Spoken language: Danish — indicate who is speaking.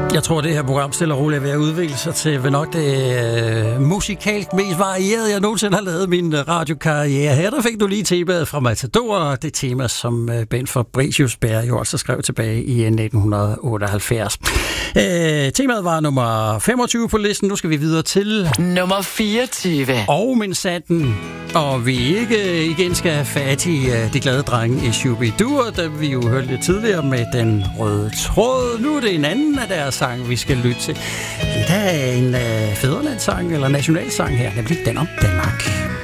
Speaker 1: Jeg tror, det her program stille og roligt er ved at udvikle sig til nok det musikalsk mest varierede, jeg nogensinde har lavet min radiokarriere. Her der fik du lige temaet fra Matador, det tema, som Ben Fabricius Bjerre jo også skrev tilbage i 1978. Temaet var nummer 25 på listen. Nu skal vi videre til
Speaker 2: nummer 24.
Speaker 1: Og min sanden, og vi ikke igen skal have fat i de glade drenge i Shubidua, da vi jo hørte lidt tidligere med den røde tråd. Nu er det en anden af deres sang, vi skal lytte til. Det er en fædrelandssang eller nationalsang her, nemlig den om Danmark.